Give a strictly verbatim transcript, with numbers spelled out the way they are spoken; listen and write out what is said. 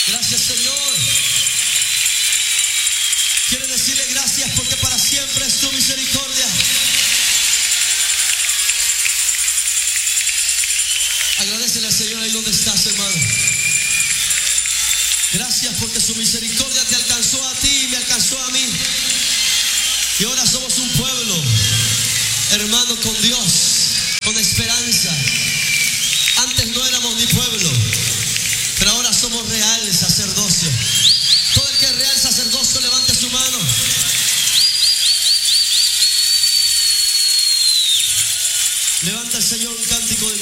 Gracias, Señor. Quiere decirle gracias porque para siempre es tu misericordia. Agradecele al Señor ahí donde estás, hermano. Gracias porque su misericordia te alcanzó a ti y me alcanzó a mí. Y ahora somos un pueblo, hermano, con Dios, con esperanza. Antes no éramos ni pueblo, pero ahora somos real.